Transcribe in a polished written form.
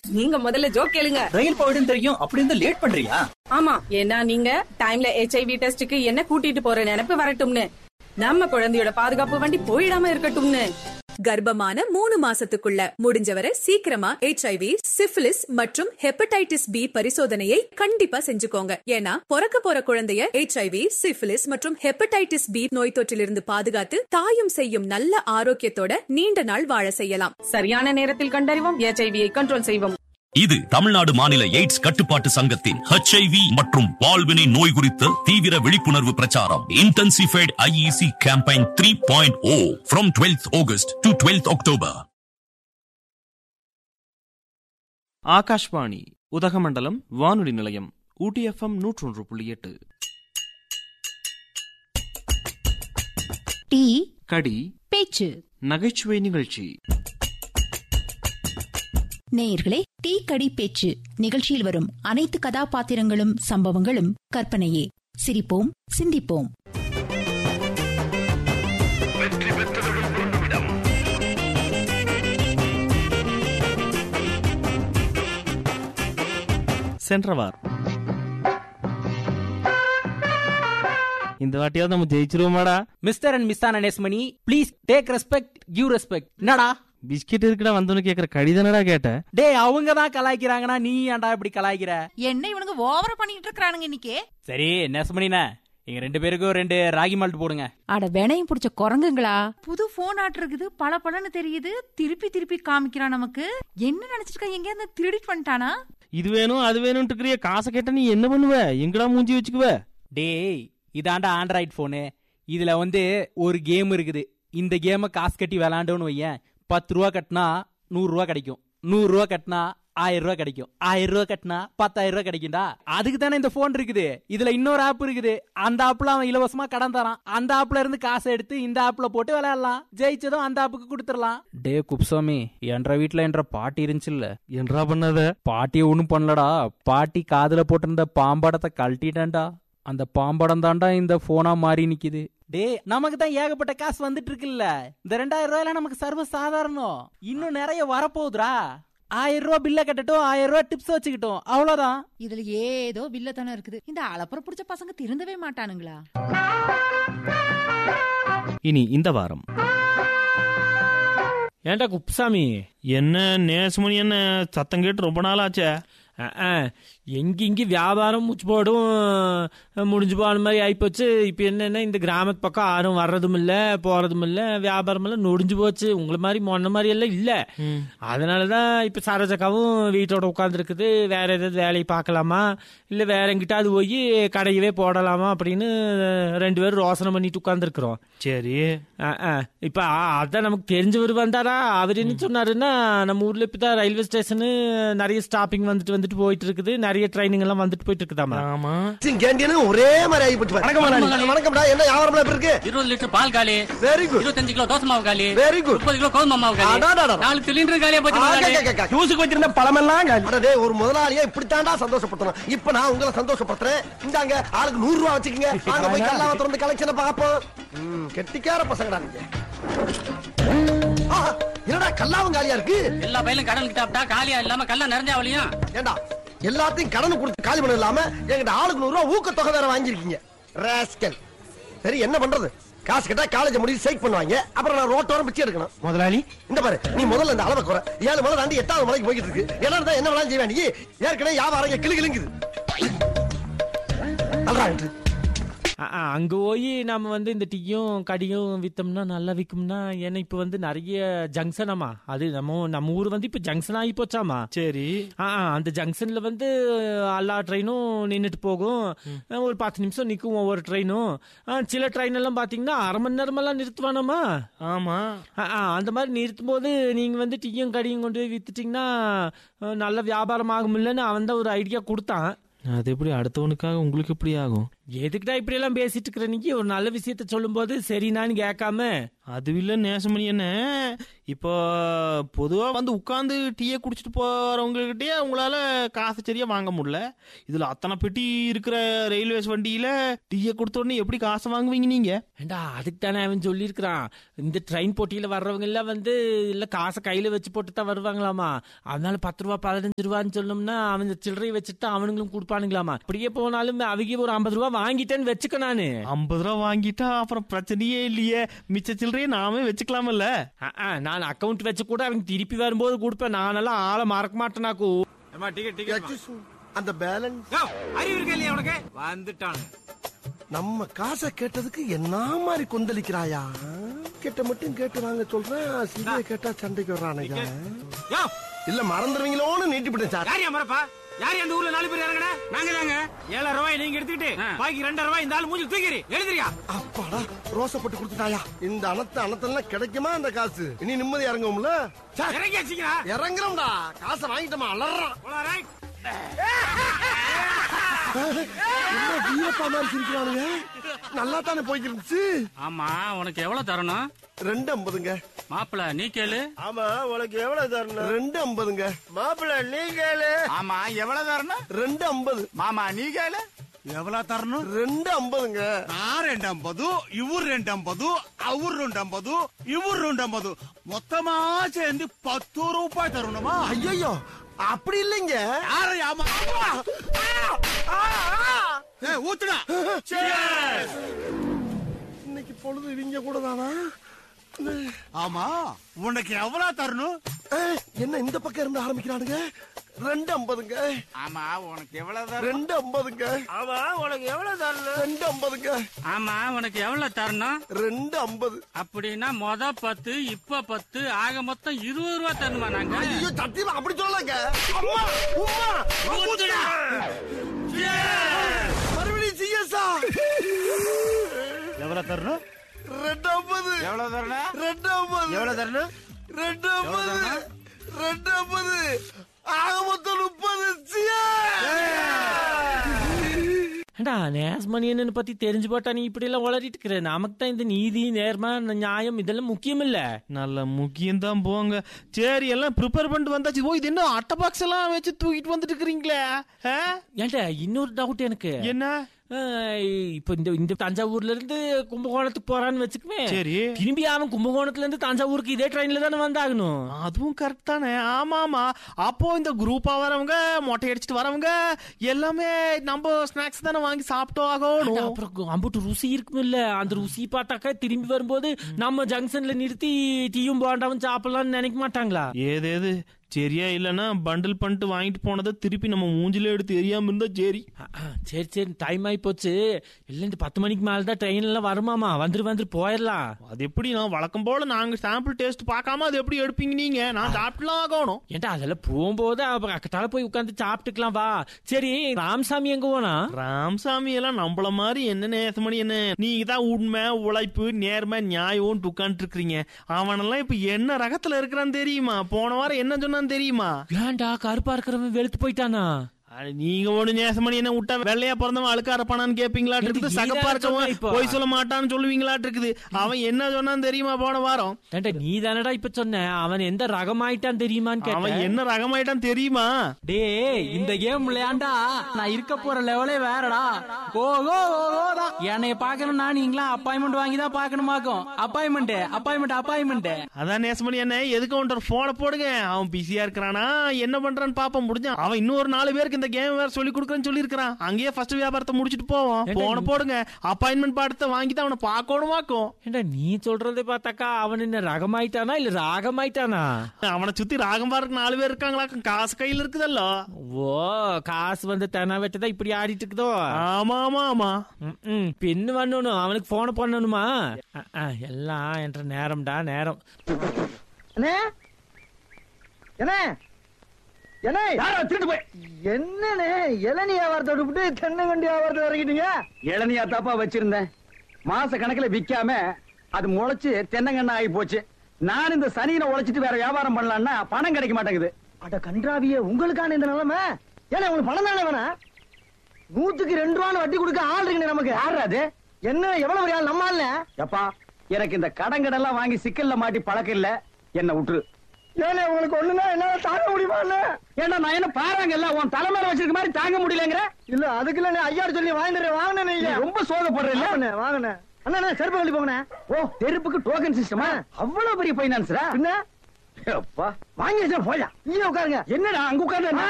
நீங்க முதல்ல ஜோக் கேளுங்க. ரயில் போயிடும் தெரியும், அப்படி இருந்தா லேட் பண்றியா? ஆமா, ஏன்னா நீங்க டைம்ல HIV டெஸ்டுக்கு என்ன கூட்டிட்டு போற நினைப்பு வரட்டும்னு, நம்ம குழந்தையோட பாதுகாப்பு வண்டி போயிடாம இருக்கட்டும்னு. கர்ப்பமான 3 மாசத்துக்குள்ள முடிஞ்சவரை சீக்கிரமா HIV, சிஃபிலிஸ் மற்றும் ஹெப்படைட்டிஸ் B பரிசோதனையை கண்டிப்பா செஞ்சுக்கோங்க. ஏன்னா பிறக்க போற குழந்தைய HIV, சிஃபிலிஸ் மற்றும் ஹெப்படைட்டிஸ் B நோய் தொற்றிலிருந்து பாதுகாத்து தாயும் செய்யும் நல்ல ஆரோக்கியத்தோட நீண்ட நாள் வாழ செய்யலாம். சரியான நேரத்தில் கண்டறிவோம், HIVயை கண்ட்ரோல் செய்வோம். இது தமிழ்நாடு மாநில எய்ட்ஸ் கட்டுப்பாட்டு சங்கத்தின் HIV மற்றும் வாழ்வினை நோய் குறித்த தீவிர விழிப்புணர்வு பிரச்சாரம். Intensified IEC campaign 3.0 from 12th August to 12th October. Akashvani Udhagamandalam வானொலி நிலையம் ஊட்டி FM 101.8. டீ கடி பேச்சு நகைச்சுவை நிகழ்ச்சி. நேயர்களே, டீ கடி பேச்சு நிகழ்ச்சியில் வரும் அனைத்து கதாபாத்திரங்களும் சம்பவங்களும் கற்பனையே. சிரிப்போம், சிந்திப்போம். சென்றவார் இந்த வாட்டியாவது நம்ம ஜெயிச்சிருவோமாடா? Mister and miss நேஸ்மணி, please take respect, give respect. என்னடா பிஸ்கெட் இருக்குடா வந்தோன்னு கேக்குற கடிதானடா கேட்ட? டே, அவங்க தான் கலாய்க்கிறாங்கன்னா நீ ஏன்டா இப்படி கலாய்க்கிற? என்ன இவனுங்க ஓவரா பண்ணிட்டு இருக்கானுங்க இன்னைக்கு. சரி நெஸ்மணினா, எங்க 2 பேருக்கும் 2 ராகி மால்ட் போடுங்க. அட வினையும் புடிச்ச குரங்குங்களா, புது போன் ஆட் இருக்குது, பல பலன்னு தெரியுது, திருப்பி திருப்பி காமிக்கிறான் நமக்கு. என்ன நினைச்சிருக்கா, எங்க இருந்து திருடிட் பண்ணிட்டானா? இது வேணும் அது வேணும் இருக்கிறிய காசை கேட்ட நீ என்ன பண்ணுவ? எங்கடா மூஞ்சி வச்சுக்குவ? டேய், இதாண்டா ஆண்ட்ராய்டு போனு. இதுல ஒரு கேம் இருக்குது. இந்த கேமை காசு கட்டி விளாண்டோன்னு வையன், 10 ரூபா கட்டினா 100 ரூபா கிடைக்கும், 100 ரூபா கட்டினா 1000 ரூபா கிடைக்கும், 1000 ரூபா கட்டினா 10,000 ரூபா கிடைக்கும்டா. அதுக்கு தானே இந்த போன் இருக்குது. இதுல இன்னொரு ஆப் இருக்குது. அந்த ஆப்ல அவன் இலவசமா கடன் தரான். அந்த ஆப்ல இருந்து காசை எடுத்து இந்த ஆப்ல போட்டு விளையாடலாம். ஜெயிச்சதும் அந்த ஆப்புக்கு கொடுத்துடலாம். டே குப்சாமி, என்ற வீட்டுல என்ற பாட்டி இருந்துச்சுல்ல, என்றா பண்ணாத? பாட்டியை ஒண்ணும் பண்ணலடா. பாட்டி காதுல போட்டிருந்த பாம்படத்தை கழட்டிட்டான்டா. அந்த பாம்படம் தாண்டா இந்த போனா மாறி நிக்குது. டே, நமக்கு தான் ஏகப்பட்ட காசு வந்துட்டு இருக்குல்ல. இந்த 2000 ரூபாய்ல நமக்கு சர்வ சாதாரணம். இன்னும் நிறைய வரப்போகுதுரா. 1000 ரூபா பில்ல கட்டட்டும், 1000 ரூபா டிப்ஸ் வச்சுக்கிட்டோம், அவ்வளவுதான். இதுல ஏதோ வில்லத்தனம் இருக்குது. இந்த அலப்புற புடிச்ச பசங்க திருந்தவே மாட்டானுங்களா? இனி இந்த வாரம் ஏன்டா குப்சாமி, என்ன நேசமணி, என்ன சத்தம் கேட்டு ரொம்ப நாள் ஆச்சே? எங்கெங்கி வியாபாரம் மூச்சு போடும் முடிஞ்சு போன மாதிரி ஆயிப்போச்சு. இப்ப என்னன்னா, இந்த கிராமத்து பக்கம் யாரும் வர்றதும் இல்ல போறதும் இல்ல, வியாபாரம் எல்லாம் நொடிஞ்சு போச்சு. உங்களை மாதிரி முன்ன மாதிரி எல்லாம் இல்ல. அதனாலதான் இப்ப சரோஜக்காவும் வீட்டோட உட்கார்ந்து இருக்குது. வேற ஏதாவது வேலையை பார்க்கலாமா, இல்ல வேற எங்கிட்டாவது போய் கடையவே போடலாமா அப்படின்னு 2 பேரும் யோசனை பண்ணிட்டு உட்கார்ந்து இருக்கிறோம். சரி, இப்ப அதான் நமக்கு தெரிஞ்சவர் வந்தாரா. அவர் என்ன சொன்னாருன்னா, நம்ம ஊர்ல இப்பதான் ரயில்வே ஸ்டேஷனு நிறைய ஸ்டாப்பிங் வந்துட்டு போயிட்டு இருக்குது, நிறைய ட்ரைனிங் எல்லாம் வந்துட்டு போயிட்டு இருக்குதாமா. ஆமா, ஒரே மாதிரி ஆகி போச்சு. வணக்கம்டா, என்ன வியாபாரம் எப்படி இருக்கு? 20 லிட்டர் பால் காலி. Very good. 25 கிலோ தோசை மாவு காலி. Very good. 30 கிலோ கோதுமை மாவு காலி. 4 சிலிண்டர் காலியா போச்சு. ஜூஸுக்கு வச்சிருந்த பழமெல்லாம் காலி. ஒரு முதலாளியா இப்படித்தாண்டா சந்தோஷப்படுத்தணும். இப்ப நான் உங்களை சந்தோஷப்படுத்துறேன். இந்தாங்க, ஆளுக்கு 100 ரூபா வச்சுக்கீங்க. வாங்க போய் கல்லாவ திறந்து கலெக்ஷனை பாப்போம். கெட்டிக்கார பசங்கடா நீங்க. என்னடா கல்லாவும் காலியா இருக்கு? எல்லா பையிலும் கடன் கிட்டாப்டா, காலியா இல்லாம கல்லா நிறைஞ்சாவளியும். ஏண்டா எல்லாத்தையும் கடன் கொடுத்து காலி பண்ண இல்லாம எங்கிட்ட ஆளுக்கு 100 ரூபா ஊக்கத்தொகை வேற வாங்கிருக்கீங்க. ராஸ்கல். சரி, என்ன பண்றது? காசு கேட்டா காலேஜ் முடிச்சு சைக் பண்ணுவாங்க. அப்புறம் நான் ரோட்டோரம் பிச்சை எடுக்கணும். முதலாளி, இந்த பாரு, நீ முதல்ல இந்த அளவை குறை. 7 மலை தாண்டி 8வது மலைக்கு போய்கிட்டு இருக்கு. எல்லாரும் தான் என்ன வேணாலும் செய்வேன். நீ ஏற்கனவே வியாபாரம் கிளுகிளுங்குது. அங்க போய் நாம இந்த டீயும் கடியும் வித்தோம்னா நல்லா விற்கும்னா. ஏன்னா இப்ப நிறைய ஜங்ஷனாமா. அது நம்ம ஊர் இப்ப ஜங்ஷன் ஆகி போச்சாமா. சரி, அந்த ஜங்ஷன்ல எல்லா ட்ரெயினும் நின்றுட்டு போகும். ஒரு 10 நிமிஷம் நிற்கும் ஒவ்வொரு ட்ரெயினும். சில ட்ரெயின் எல்லாம் பாத்தீங்கன்னா அரை மணி நேரம் எல்லாம் நிறுத்துவானாமா. ஆமா, அந்த மாதிரி நிறுத்தும் போது நீங்க டீயும் கடியும் கொண்டு போய் வித்துட்டீங்கன்னா நல்ல வியாபாரம் ஆகும் இல்லன்னு அவன் தான் ஒரு ஐடியா கொடுத்தான். அது எப்படி அடுத்தவனுக்காக உங்களுக்கு எப்படி ஆகும்? எதுக்குடா இப்படி எல்லாம் பேசிட்டு இருக்கிற நீங்க? ஒரு நல்ல விஷயத்த சொல்லும் போது சரினான்னு கேட்காம. அது இல்ல நேசமணி என்ன, இப்போ பொதுவா வந்து உட்காந்து டீயை குடிச்சிட்டு போறவங்ககிட்டயே அவங்களால காசு சரியா வாங்க முடியல. இதுல அத்தனை பெட்டி இருக்கிற ரயில்வேஸ் வண்டியில டீயை கொடுத்த உடனே எப்படி காசு வாங்குவீங்க நீங்க? ஏண்டா அதுக்கு தானே அவன் சொல்லியிருக்கிறான், இந்த ட்ரெயின் போட்டியில வர்றவங்க எல்லாம் வந்து இல்ல காசை கையில வச்சு போட்டு தான் வருவாங்களாமா. அதனால 10 ரூபா 15 ரூபான்னு சொன்னோம்னா அவன் சில்லறையை வச்சுட்டு அவனுங்களும் கொடுப்பானுங்களாமா. அப்படியே போனாலும் அவங்க ஒரு 50 ரூபா வாங்கிட்டேன்னு வச்சுக்க. நானு 50 ரூபா வாங்கிட்டா அப்புறம் பிரச்சனையே இல்லையே, மிச்ச சில்லறையே நாமே வச்சுக்கலாமல்ல. நான் அக்கௌண்ட் வச்சு கூட அவங்க திருப்பி வரும்போது கொடுப்பேன். நானெல்லாம் ஆளை மறக்க மாட்டேனாக்கு. அந்த பேலன்ஸ் அறிவு இருக்கா இல்லையா உனக்கு? வந்துட்டானு நம்ம காசை கேட்டதுக்கு என்ன மாதிரி கொந்தளிக்கிறாயா? கேட்ட மட்டும் கேட்டு வாங்க சொல்றேன், சிறிய கேட்டா சண்டைக்கு வர்றானுங்க. இல்ல மறந்துடுவீங்களோன்னு நீட்டிவிட்டேன் சார். யாரையா மறப்பா? யார் அந்த ஊர்ல 4 பேர் இறங்கடா? நாங்க தாங்க. 7,000 ரூபாய் நீங்க எடுத்துக்கிட்டு பாக்கி 2,000 ரூபாய் இந்த ஆள் மூஞ்சி தூக்கிரி எழுதுறியா? அப்பாடா ரோசப்பட்டு கொடுத்துட்டாயா. இந்த அனத்தெல்லாம் கிடைக்குமா அந்த காசு? இனி நிம்மதி இறங்குவோம்ல. இறங்கியாச்சுங்களா? இறங்குறோம்டா, காசை வாங்கிட்டோமா அலறான். வீரப்பா மாதிரி சிரிக்கிறானுங்க. நல்லா தானே போய்க்கு இருந்துச்சு. ஆமா, உனக்கு எவ்வளவு தரணும்? 250ங்க. மாப்பிள நீ கேளு. ஆமா, உனக்கு எவ்வளவு தரணும்? 250ங்க. மாப்பிள நீ கேளு. ஆமா, எவ்வளவு தரணும்? 250. மாமா நீ கேளு. எவ்வளவு தரணும்? 250ங்க. நான் 250, இவர் 250, அவர் 250, இவர் 250, மொத்தமா சேர்ந்து 10 ரூபாய் தரணுமா? ஐயோ அப்படி இல்லைங்க. ஊத்துடா. இன்னைக்கு பொழுது இவங்க கூட தானா? ஆமா, உனக்கு எவ்வளவு தரணும்? என்ன இந்த பக்கம் இருந்து ஆரம்பிக்கிறானுங்க? 250ங்க. ஆமா, உனக்கு எவ்வளவு தரணும்? 250ங்க. ஆமா, உனக்கு எவ்வளவு தரணும்? 250ங்க. ஆமா, உனக்கு எவ்வளவு தரணும்? 250. அப்படின்னா மொத 10 இப்ப 10 ஆக மொத்தம் 20 ரூபாய் தரணுமா? நாங்க ஐயோ சத்தியமா அப்படி சொல்லலங்க. அம்மா உம்மா ஊத்துடா. மறுபடியும் சிஎஸ்ஆ. எவ்வளவு தரணும்? 250. எவ்வளவு தரணும்? 250. எவ்வளவு தரணும்? 250. 250 ஆக மொத்தம் 30. ஏண்டா நேஸ்மணியன்னு பத்தி தெரிஞ்சு போட்டா நீ இப்படி எல்லாம் உளறிட்டு இருக்கிற? நமக்கு தான் இந்த நீதி நேர்மை நியாயம் இதெல்லாம் முக்கியம் இல்ல. நல்ல முக்கியம் தான் போங்க. சரி, எல்லாம் ப்ரிப்பேர் பண்ணிட்டு வந்தாச்சு. ஓ, இது என்ன அட்டை பாக்ஸ் எல்லாம் வச்சு தூக்கிட்டு வந்துட்டு இருக்கிறீங்களே? ஏன்டா இன்னொரு டவுட் எனக்கு. என்ன? இப்ப இந்த தஞ்சாவூர்ல இருந்து கும்பகோணத்துக்கு போறான்னு வச்சுக்குமே. சரி, திரும்பி அவன் கும்பகோணத்துல இருந்து தஞ்சாவூருக்கு இதே ட்ரெயின்ல தானே வந்தாகணும். அதுவும் கரெக்ட் தானே. ஆமா ஆமா. அப்போ இந்த குரூப்பா வரவங்க, மொட்டை அடிச்சுட்டு வரவங்க எல்லாமே நம்ம ஸ்நாக்ஸ் தானே வாங்கி சாப்பிட்டோம் ஆகணும். அப்புறம் அம்புட்டு ருசி இருக்கும் இல்ல? அந்த ருசி பார்த்தாக்கா திரும்பி வரும்போது நம்ம ஜங்ஷன்ல நிறுத்தி டீயும் போண்டாவும் சாப்பிடலாம்னு நினைக்க மாட்டாங்களா? ஏதேது சரியா இல்லன்னா பண்டில் பண்ணிட்டு வாங்கிட்டு போனதை திருப்பி நம்ம மூஞ்சில எடுத்து எரியாம இருந்தா சரி. சரி சரி, டைம் ஆகி போச்சு. இல்ல இந்த 10 மணிக்கு மேலதான் ட்ரெயின் எல்லாம் வருமாமா. வந்துரு போயிடலாம். அது எப்படி? நான் வழக்கம் போல நாங்க சாம்பிள் டேஸ்ட் பார்க்காம அது எப்படி எடுப்பீங்க நீங்க? நான் சாப்பிட்டுலாம் ஆகணும். ஏன்டா அதெல்லாம் போகும்போது அக்கட்டால போய் உட்காந்து சாப்பிட்டுக்கலாம் வா. சரி, ராமசாமி எங்க போனா? ராமசாமி எல்லாம் நம்மள மாதிரி என்ன நேசமணி என்ன, நீங்க தான் உண்மை உழைப்பு நேர்மை நியாயம் உட்காந்துட்டு இருக்கிறீங்க. அவனெல்லாம் இப்ப என்ன ரகத்துல இருக்கிறான்னு தெரியுமா? போன வாரம் என்ன சொன்னான்னு தெரியுமா? ஏன்டா கருப்பா இருக்கிறவன் வெளுத்து போயிட்டானா? நீங்க ஒண்ணு நேசமணி என்ன விட்டா வெள்ளையா பிறந்தவன் அழுக்கார பணான்னு கேப்பீங்களா இருக்குது? சகப்பா இருக்கவன் போய் சொல்ல மாட்டான்னு சொல்லுவீங்களா இருக்குது? அவன் என்ன சொன்னான்னு தெரியுமா போன வாரம்? நீ தானடா இப்ப சொன்ன அவன் எந்த ரகமாயிட்டான் தெரியுமான்னு. அவன் என்ன ரகமாயிட்டான் தெரியுமா? டே, இந்த கேம் விளையாண்டா நான் இருக்க போற லெவலே வேறடா. ஓகோ என்னைய பாக்கணும்னா நீங்களா அப்பாயின்மெண்ட் வாங்கி தான் பாக்கணுமாக்கும். அப்பாயின்மெண்ட். அதான் நேசமணி என்ன, எதுக்கு ஒன்று போன போடுங்க. அவன் பிஸியா இருக்கிறானா என்ன பண்றான்னு பாப்ப முடிஞ்சான். அவன் இன்னொரு 4 பேருக்கு இந்த கேம் வேற சொல்லி கொடுக்கறேன்னு சொல்லி இருக்கான். அங்கேயே ஃபர்ஸ்ட் வியாபாரத்தை முடிச்சிட்டு போவோம். போன போடுங்க. அப்பாயின்மெண்ட் பாடத்தை வாங்கி தான் அவனை பார்க்கணுமாக்கும். நீ சொல்றதை பார்த்தாக்கா அவன் என்ன ரகமாயிட்டானா இல்ல ராகமாயிட்டானா? அவனை சுத்தி ராகம் பாருக்கு 4 பேர் இருக்காங்களா? காசு கையில இருக்குதல்ல. ஓ, காசு வந்து தெனா வெட்டதான் இப்படி ஆடிட்டு இருக்குதோ? ஆமா ஆமா ஆமா. பின்னு பண்ணணும், அவனுக்கு போன பண்ணணுமா? எல்லாம் என்ற நேரம்டா நேரம். என்னன்னு இளநீ வியாபாரத்தை விட்டு தென்னங்கண்டி வியாபாரத்தை இறங்கிட்டீங்க? இளநியா தாப்பா வச்சிருந்தேன். மாச கணக்குல விக்காம அது முளைச்சு தென்னங்கண்ணா ஆகி போச்சு. நான் இந்த சனியில உழைச்சிட்டு வேற வியாபாரம் பண்ணலாம்னா பணம் கிடைக்க மாட்டேங்குது. அட கன்றாவியே, உங்களுக்கான இந்த நிலைமை. ஏன்னா உங்களுக்கு பணம் தானே வேணா? 100க்கு 2 ரூபான்னு வட்டி கொடுக்க ஆள் இருக்குங்க நமக்கு. யாரு அது? என்ன எவ்வளவு பெரிய ஆள் நம்ம ஆளு? எப்பா எனக்கு இந்த கடங்கடெல்லாம் வாங்கி சிக்கல்ல மாட்டி பழக்கம் இல்ல, என்ன விட்டுரு. ஏன்னா உங்களுக்கு ஒண்ணுன்னா என்னால தாங்க முடியுமா? ஏன்னா நான் என்ன பாறாங்கல்ல உன் தலைமையில வச்சிருக்க மாதிரி தாங்க முடியலங்கிற. இல்ல அதுக்குள்ள ஐயா சொல்லி வாங்கினேன். ரொம்ப சோகப்படுறேன். வாங்கினேன் அண்ணா செருப்பு கழட்டி போங்கண்ணே. ஓ தெருப்புக்கு டோக்கன் சிஸ்டமா? அவ்வளவு பெரிய பைனான்ஸ்ரா? என்ன அப்பா வாங்கி வச்சா போயா. நீங்க உட்காருங்க. என்னடா அங்க உட்கார்ந்து